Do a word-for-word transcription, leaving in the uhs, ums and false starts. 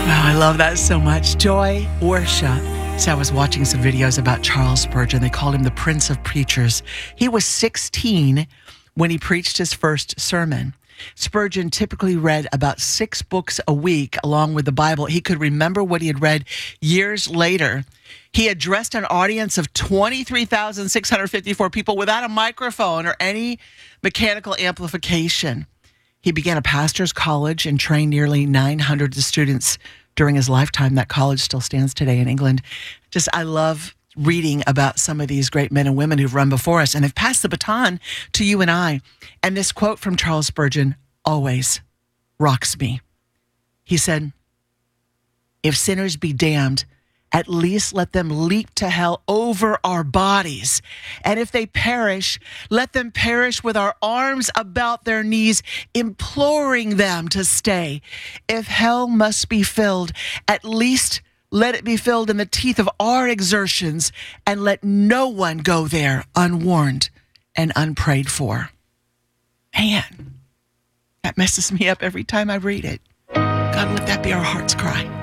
Wow, I love that so much. Joy, worship. So I was watching some videos about Charles Spurgeon. They called him the Prince of Preachers. He was sixteen when he preached his first sermon. Spurgeon typically read about six books a week along with the Bible. He could remember what he had read years later. He addressed an audience of twenty-three thousand six hundred fifty-four people without a microphone or any mechanical amplification. He began a pastor's college and trained nearly nine hundred students during his lifetime. That college still stands today in England. Just, I love reading about some of these great men and women who've run before us and have passed the baton to you and I. And this quote from Charles Spurgeon always rocks me. He said, "If sinners be damned, at least let them leap to hell over our bodies. And if they perish, let them perish with our arms about their knees, imploring them to stay. If hell must be filled, at least let it be filled in the teeth of our exertions, and let no one go there unwarned and unprayed for." Man, that messes me up every time I read it. God, let that be our heart's cry.